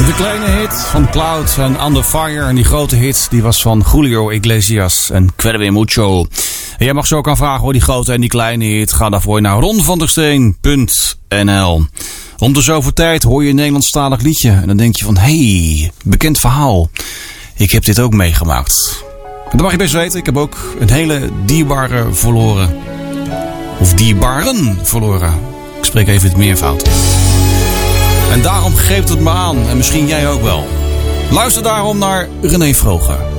De kleine hit van Cloud en Under Fire. En die grote hit die was van Julio Iglesias en Querbe Mucho. En jij mag zo ook aan vragen hoor, die grote en die kleine hit. Ga daarvoor naar ronvandersteen.nl. Om de zoveel tijd hoor je een Nederlandstalig liedje. En dan denk je van, hey, bekend verhaal. Ik heb dit ook meegemaakt. En dat mag je best weten. Ik heb ook een hele dierbare verloren. Of dierbaren verloren. Ik spreek even het meervoud. En daarom geeft het me aan. En misschien jij ook wel. Luister daarom naar René Vroger.